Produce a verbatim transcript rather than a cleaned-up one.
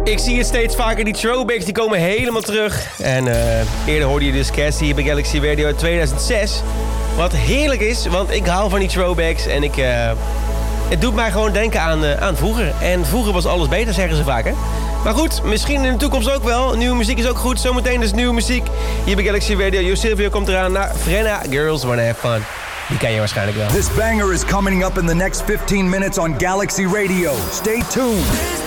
Ik zie het steeds vaker, die throwbacks die komen helemaal terug. En uh, eerder hoorde je dus Cassie hier bij Galaxy Radio uit tweeduizend zes. Wat heerlijk is, want ik hou van die throwbacks. En ik, uh, het doet mij gewoon denken aan, uh, aan vroeger. En vroeger was alles beter, zeggen ze vaak, hè? Maar goed, misschien in de toekomst ook wel. Nieuwe muziek is ook goed. Zometeen dus nieuwe muziek. Hier bij Galaxy Radio. Jo Silvio komt eraan naar Frenna. Girls Wanna Have Fun. Die ken je waarschijnlijk wel. This banger is coming up in the next fifteen minutes on Galaxy Radio. Stay tuned.